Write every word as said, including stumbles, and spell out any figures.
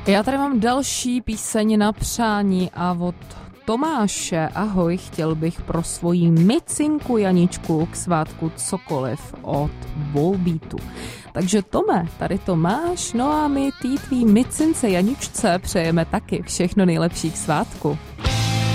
Já tady mám další píseň na přání a od Tomáše. Ahoj, chtěl bych pro svoji micinku Janičku k svátku cokoliv od Volbeatu. Takže Tome, tady to máš, no a my tý tvý micince Janičce přejeme taky všechno nejlepší k svátku.